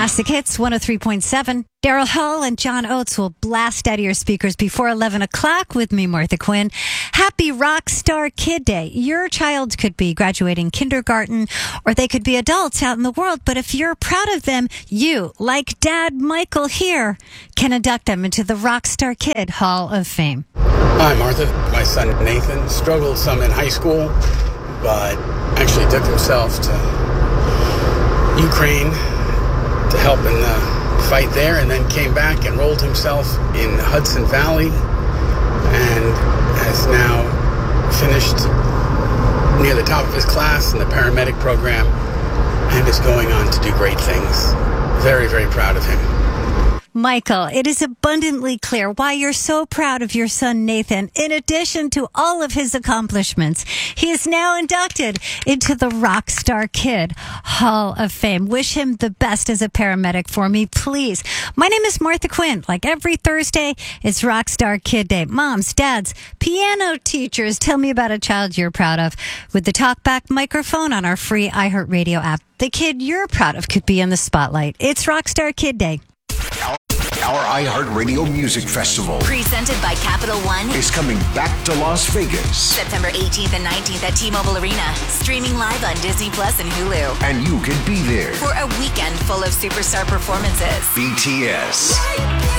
Classic Hits 103.7. Daryl Hall and John Oates will blast out of your speakers before 11 o'clock with me, Martha Quinn. Happy Rockstar Kid Day. Your child could be graduating kindergarten or they could be adults out in the world. But if you're proud of them, you, like Dad Michael here, can induct them into the Rockstar Kid Hall of Fame. Hi, Martha. My son Nathan struggled some in high school, but actually took himself to Ukraine to help in the fight there, and then came back, enrolled himself in Hudson Valley, and has now finished near the top of his class in the paramedic program and is going on to do great things. Very, very proud of him. Michael, it is abundantly clear why you're so proud of your son Nathan. In addition to all of his accomplishments, he is now inducted into the Rockstar Kid Hall of Fame. Wish him the best as a paramedic for me, please. My name is Martha Quinn. Like every Thursday, it's Rockstar Kid Day. Moms, dads, piano teachers, tell me about a child you're proud of with the talkback microphone on our free iHeartRadio app. The kid you're proud of could be in the spotlight. It's Rockstar Kid Day. Our iHeartRadio Music Festival, presented by Capital One, is coming back to Las Vegas. September 18th and 19th at T-Mobile Arena. Streaming live on Disney Plus and Hulu. And you can be there for a weekend full of superstar performances. BTS,